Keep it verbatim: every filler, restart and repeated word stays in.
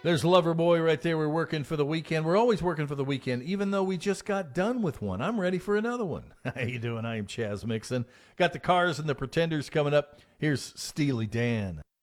There's Loverboy right there. We're working for the weekend. We're always working for the weekend, even though we just got done with one. I'm ready for another one. How you doing? I am Chaz Mixon. Got the Cars and the Pretenders coming up. Here's Steely Dan.